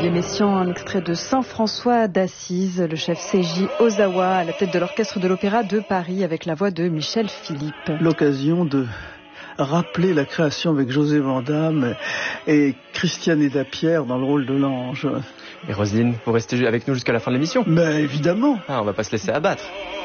Olivier Messiaen, un extrait de Saint-François d'Assise, le chef Seiji Ozawa à la tête de l'orchestre de l'Opéra de Paris avec la voix de Michel Philippe. L'occasion de rappeler la création avec José Vandamme et Christiane Eda-Pierre dans le rôle de l'ange. Et Roselyne, vous restez avec nous jusqu'à la fin de l'émission? Mais évidemment. On va pas se laisser abattre.